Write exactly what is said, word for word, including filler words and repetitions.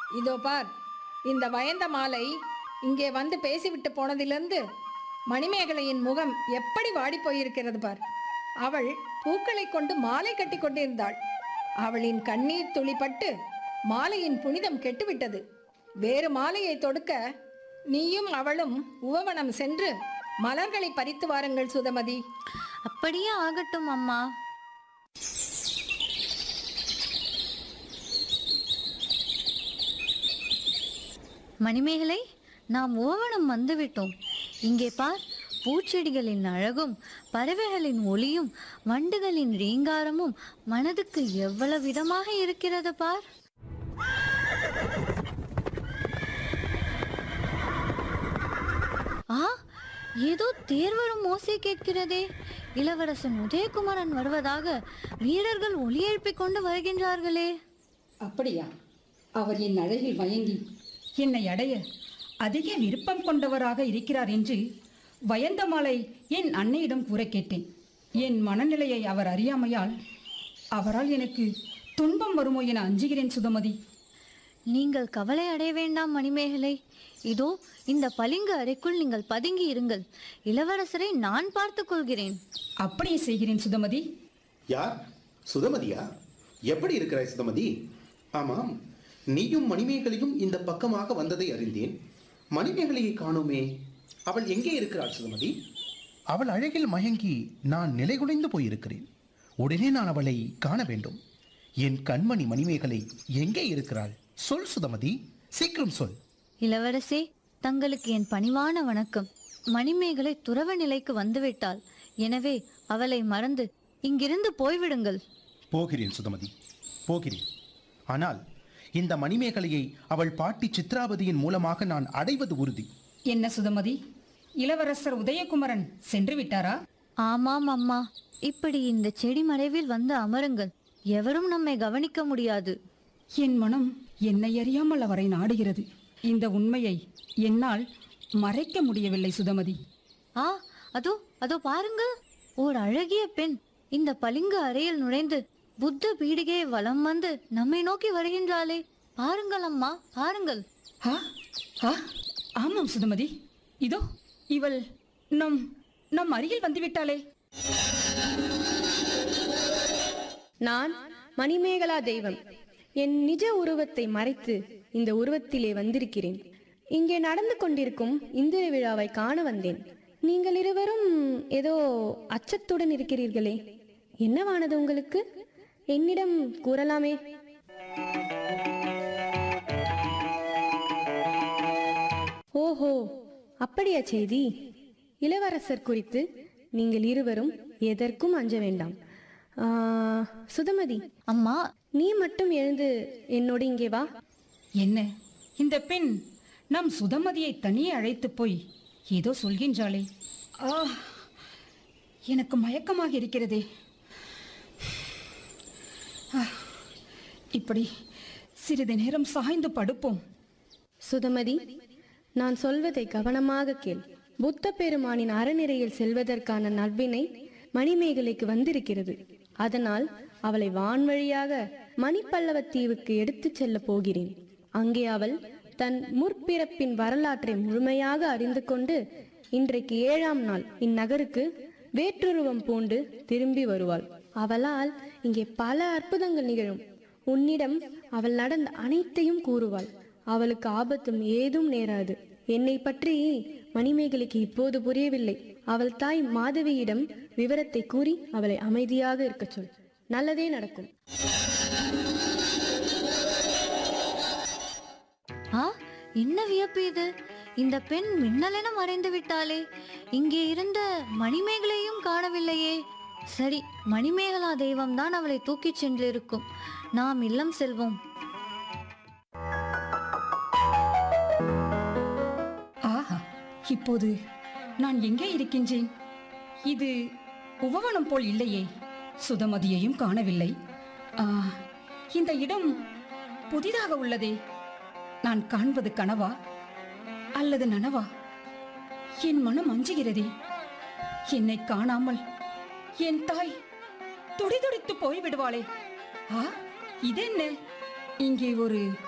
இதோ பார், இந்த வயந்த மாலை இங்கே வந்து பேசிவிட்டு போனதிலிருந்து மணிமேகலையின் முகம் எப்படி வாடி போயிருக்கிறது பார். அவள் பூக்களை கொண்டு மாலை கட்டி கொண்டிருந்தாள். அவளின் கண்ணீர் துளிப்பட்டு மாலையின் புனிதம் கெட்டுவிட்டது. வேறு மாலையை தொடுக்க நீயும் அவளும் உவவனம் சென்று மலர்களை பறித்து வாருங்கள் சுதமதி. அப்படியே ஆகட்டும் அம்மா. மணிமேகலை, நாம் உவவனம் வந்துவிட்டோம். இங்கே பார், பூச்செடிகளின் அழகும் பறவைகளின் ஒளியும் வண்டுகளின் ரீங்காரமும் மனதுக்கு எவ்வளவு விதமாக இருக்கிறது பார். ஆ, ஏதோ தேர் வரும் ஓசை கேட்கிறதே. இளவரசன் உதயகுமரன் வருவதாக வீரர்கள் ஒலி எழுப்பிக் கொண்டு வருகின்றார்களே. அப்படியா? அவர் என் அழகில் மயங்கி என்னை அடைய அதிக விருப்பம் கொண்டவராக இருக்கிறார் என்று வயந்தமாலை என் அன்னையிடம் கூற கேட்டேன். என் மனநிலையை அவர் அறியாமையால் அவரால் எனக்கு துன்பம் வருமோ என அஞ்சுகிறேன் சுதமதி. நீங்கள் கவலை அடைய வேண்டாம் மணிமேகலை. இதோ இந்த பளிங்கு அறைக்குள் நீங்கள் பதுங்கி இருங்கள். இளவரசரை நான் பார்த்துக் கொள்கிறேன். அப்படியே செய்கிறேன் சுதமதி. யார்? சுதமதியா? எப்படி இருக்கிறாய் சுதமதி? ஆமாம், நீயும் மணிமேகலையும் இந்த பக்கமாக வந்ததை அறிந்தேன். மணிமேகலையை காணோமே, அவள் எங்கே இருக்கிறாள் சுதமதி? அவள் அழகில் மயங்கி நான் நிலைகுலைந்து போயிருக்கிறேன். உடனே நான் அவளை காண வேண்டும். என் கண்மணி மணிமேகலை எங்கே இருக்கிறாள்? சொல் சுதமதி, சீக்கிரம் சொல். இளவரசே, தங்களுக்கு என் பணிவான வணக்கம். மணிமேகலை துறவ நிலைக்கு வந்துவிட்டாள். எனவே அவளை மறந்து இங்கிருந்து போய்விடுங்கள். போகிறேன் சுதமதி, போகிறேன். ஆனால் இந்த மணிமேகலையை அவள் பாட்டி சித்ராவதியின் மூலமாக நான் அடைவது உறுதி. என்ன சுதமதி, இளவரசர் உதயகுமரன் சென்று விட்டாரா? ஆமாம் அம்மா. இப்படி இந்த செடி மறைவில் வந்து அமருங்கள். எவரும் நம்மை கவனிக்க முடியாது. என் மனம் என்னை அறியாமல் அவரை நாடுகிறது. இந்த உண்மையை என்னால் மறைக்க முடியவில்லை சுதமதி. ஆ, அதோ அதோ பாருங்கள், ஓர் அழகிய பெண் இந்த பளிங்கு அறையில் நுழைந்து புத்த பீடிகையை வலம் வந்து நம்மை நோக்கி வருகின்றாளே. பாருங்கள் அம்மா, பாருங்கள். ஆ ஆ ஆமாம் சுதமதி, இதோ இவள் நம் நம் அருகில் வந்துவிட்டாளே. நான் மணிமேகலா தெய்வம். என் நிஜ உருவத்தை மறைத்து இந்த உருவத்திலே வந்திருக்கிறேன். இங்கே நடந்து கொண்டிருக்கும் இந்திர விழாவை காண வந்தேன். நீங்கள் இருவரும் ஏதோ அச்சத்துடன் இருக்கிறீர்களே, என்னவானது உங்களுக்கு? என்னிடம் கூறலாமே. ஓஹோ, அப்படியா செய்தி? இளவரசர் குறித்து நீங்கள் இருவரும் எதற்கும் அஞ்ச வேண்டாம். சுதமதி அம்மா, நீ மட்டும் எழுந்து என்னோடு இங்கே வா. என்ன, இந்த பெண் நம் சுதமதியை தனியே அழைத்து போய் ஏதோ சொல்கின்றாளே. ஆ, எனக்கு மயக்கமாக இருக்கிறதே. இப்படி சிறிது நேரம் சாய்ந்து படுப்போம். சுதமதி, நான் சொல்வதை கவனமாக கேள். புத்த பெருமானின் அறநிறையில் செல்வதற்கான நல்வினை மணிமேகலைக்கு வந்திருக்கிறது. அதனால் அவளை வான்வழியாக மணிப்பல்லவத்தீவுக்கு எடுத்துச் செல்ல போகிறேன். அங்கே அவள் தன் முற்பிறப்பின் வரலாற்றை முழுமையாக அறிந்து கொண்டு இன்றைக்கு ஏழாம் நாள் இந்நகருக்கு வேற்றுருவம் பூண்டு திரும்பி வருவாள். அவளால் இங்கே பல அற்புதங்கள் நிகழும். உன்னிடம் அவள் நடந்த அனைத்தையும் கூறுவாள். அவளுக்கு ஆபத்தும் ஏதும் நேராது. என்னை பற்றி மணிமேகலைக்கு இப்போது புரியவில்லை. அவள் தாய் மாதவியிடம் விவரத்தை கூறி அவளை அமைதியாக இருக்க சொல். நல்லதே நடக்கும். ஆ, என்ன வியப்பு இது! இந்த பெண் மின்னலென மறைந்து விட்டாளே. இங்கே இருந்த மணிமேகலையும் காணவில்லையே. சரி, மணிமேகலா தெய்வம் தான் அவளை தூக்கிச் சென்றிருக்கும். நாம் இல்லம் செல்வோம். ஆஹா, இப்போது நான் எங்கே இருக்கின்றேன்? இது உபவனம் போல் இல்லையே. சுதமதியையும் காணவில்லை. ஆ, இந்த இடம் புதிதாக உள்ளதே. நான் காண்பது கனவா அல்லது நனவா? என் மனம் அஞ்சுகிறதே. என்னை காணாமல் என் தாய் துடிதுடித்து போய்விடுவாளே. ஆ, இதென்ன? இங்கே ஒரு